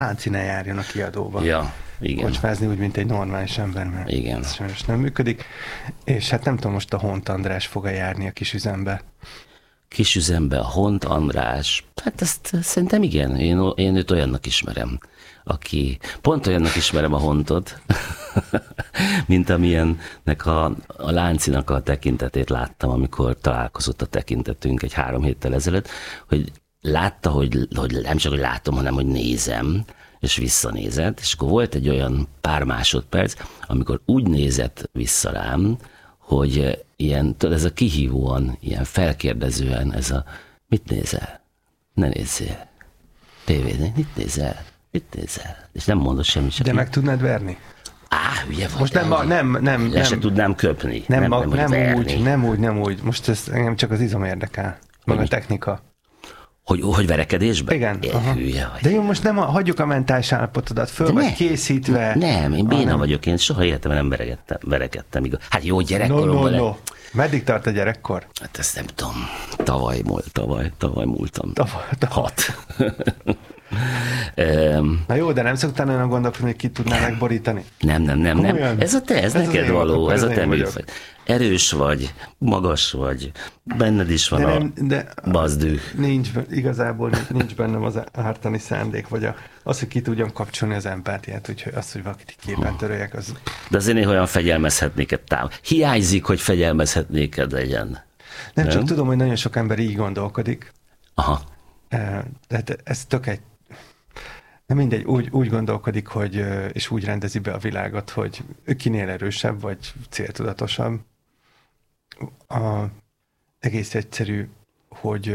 Lánci ne járjon a kiadóba. Ja, igen. Kocsmázni úgy, mint egy normális ember, mert igen. ez sajnos nem működik. És hát nem tudom, most a Hont András fog járni a Kisüzembe. Kisüzembe a Hont András, hát ezt szerintem igen, én őt olyannak ismerem, aki, pont olyannak ismerem a Hontot, mint amilyennek a Láncinak a tekintetét láttam, amikor találkozott a tekintetünk egy 3 héttel ezelőtt, hogy látta, hogy nem csak, hogy látom, hanem, hogy nézem, és visszanézett, és akkor volt egy olyan pár másodperc, amikor úgy nézett vissza rám, hogy ilyen, tudod, ez a kihívóan, ilyen felkérdezően, ez a mit nézel? Ne nézzél. Tévézni, mit nézel? Mit nézel? És nem mondott semmit. De meg tudnád verni? Hülye vagy. Most nem. Se tudnám köpni. Nem úgy. Most ez engem csak az izom érdekel. Meg a technika. Hogy verekedésben? Igen. Hülye vagy. De jó, most nem hagyjuk a mentális állapotodat föl, vagy készítve. Nem, én béna vagyok, én soha életemben nem verekedtem. Hát jó, gyerekkoromban. No. Meddig tart a gyerekkor? Hát ezt nem tudom. Tavaly múltam. 6. Na jó, de nem szoktál olyan gondolkodni, hogy ki tudnál megborítani? Nem. Ez neked való, ez a te műfaj. Erős vagy, magas vagy, benned is van bazdű. Igazából nincs bennem az ártani szándék, vagy az, hogy ki tudjam kapcsolni az empátiát, úgyhogy az, hogy valakit képen töröljek, az... De azért én olyan fegyelmezhetnéked hiányzik, hogy fegyelmezhetnéked legyen. Nem, csak tudom, hogy nagyon sok ember így gondolkodik. Aha. Tehát ez tök egy... Nem mindegy, úgy gondolkodik, hogy, és úgy rendezi be a világot, hogy kinél erősebb, vagy céltudatosabb. Egész egyszerű, hogy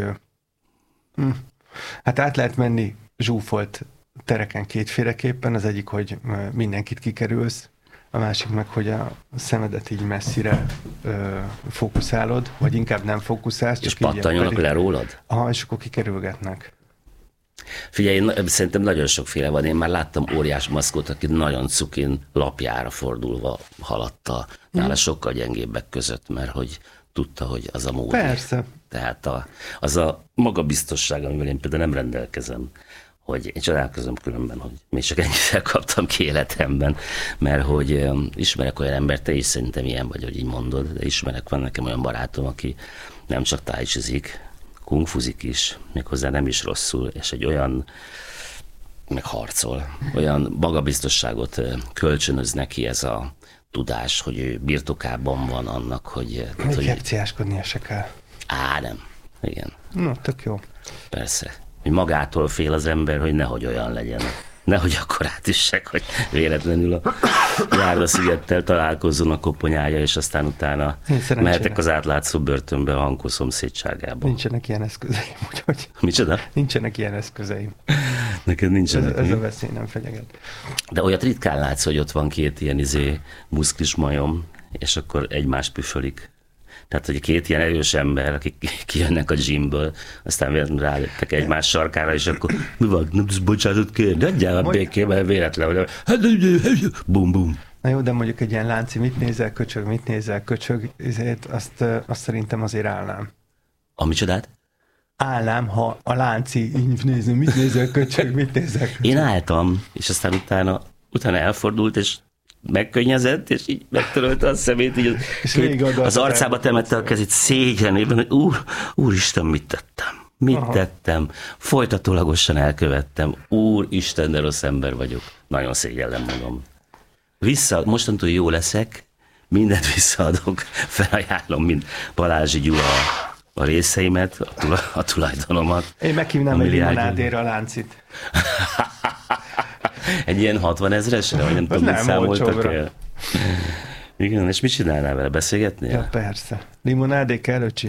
hát át lehet menni zsúfolt tereken kétféleképpen. Az egyik, hogy mindenkit kikerülsz, a másik meg, hogy a szemedet így messzire fókuszálod, vagy inkább nem fókuszálsz. És pattanjanak le rólad? Aha, és akkor kikerülgetnek. Figyelj, szerintem nagyon sokféle van. Én már láttam óriás maszkot, aki nagyon cukin lapjára fordulva haladta nála sokkal gyengébbek között, mert hogy tudta, hogy az a mód. Persze. Tehát az a magabiztosság, amivel én például nem rendelkezem, hogy én csodálkozom különben, hogy még csak ennyit kaptam ki életemben, mert hogy ismerek olyan embert, te is szerintem ilyen vagy, hogy így mondod, de van nekem olyan barátom, aki nem csak tájcsizik, kungfuzik is, méghozzá nem is rosszul, és egy olyan, meg harcol, olyan magabiztosságot kölcsönöz neki ez a tudás, hogy ő birtokában van annak, hogy... Még hepciáskodnia se kell. Nem. Igen. No, tök jó. Persze. Hogy magától fél az ember, hogy nehogy olyan legyen. Nehogy akkor átüssek, hogy véletlenül a Járdaszigettel találkozzon a koponyája, és aztán utána mehetek az átlátszó börtönbe a Hankó szomszédságában. Nincsenek ilyen eszközeim, úgyhogy... Micsoda? Nincsenek ilyen eszközeim. Neked nincsenek. Ez a veszély nem fenyeget. De olyat ritkán látsz, hogy ott van két ilyen muszklis majom, és akkor egymást püfölik. Tehát, hogy két ilyen erős ember, akik kijönnek a gymből, aztán véletlenül ráléptek egymás sarkára, és akkor mi van, nem tudsz bocsánatot kérni, adjál a békébe, véletlenül, bum, bum. Na jó, de mondjuk egy ilyen Lánci, mit nézel, köcsög, azt szerintem azért állnám. A micsodát? Állám, ha a Lánci így nézni, mit nézel, köcsög. Én álltam, és aztán utána elfordult, és megkönnyezett, és így megtörölte a szemét, így az arcába temette a kezét szégyenében, hogy úristen, mit tettem? Folytatólagosan elkövettem. Úristen, de rossz ember vagyok. Nagyon szégyellem magam. Mostantól jó leszek, mindent visszaadok, felajánlom, mint Balázsi Gyula a részeimet, a tulajdonomat. Én meghívnám egy limonádéra a Láncit. Egy ilyen 60 000-esre, vagy nem tudom, mit számoltak el. Igen, és mit csinálnál vele? Beszélgetnél? Ja, persze. Limonádé kell, öcsi.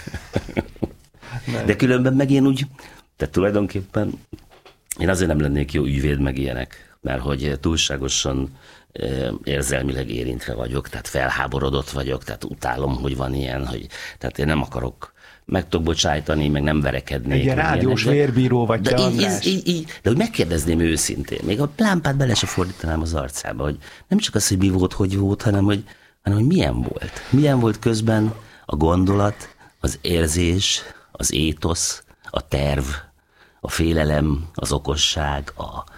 De különben meg én úgy, tehát tulajdonképpen én azért nem lennék jó ügyvéd meg ilyenek, mert hogy túlságosan érzelmileg érintve vagyok, tehát felháborodott vagyok, tehát utálom, hogy van ilyen, tehát én nem akarok meg tudok bocsájtani, meg nem verekednék. Egy rádiós vérbíró vagy te, András. De hogy megkérdezném őszintén, még a lámpát bele se fordítanám az arcába, hogy nem csak az, hogy mi volt, hogy volt, hanem hogy milyen volt. Milyen volt közben a gondolat, az érzés, az étosz, a terv, a félelem, az okosság,